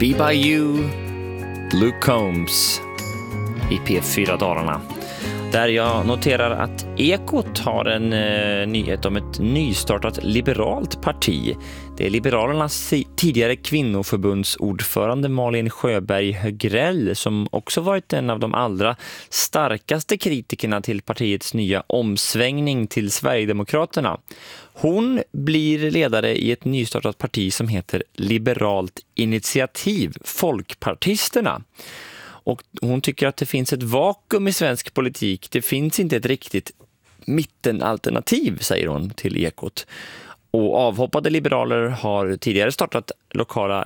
Be By You, Luke Combs i P4 Dalarna. Där jag noterar att Ekot har en nyhet om ett nystartat liberalt parti. Det är Liberalernas tidigare kvinnoförbundsordförande Malin Sjöberg Högrell som också varit en av de allra starkaste kritikerna till partiets nya omsvängning till Sverigedemokraterna. Hon blir ledare i ett nystartat parti som heter Liberalt initiativ, Folkpartisterna. Och hon tycker att det finns ett vakuum i svensk politik. Det finns inte ett riktigt mittenalternativ, säger hon till Ekot. Och avhoppade liberaler har tidigare startat lokala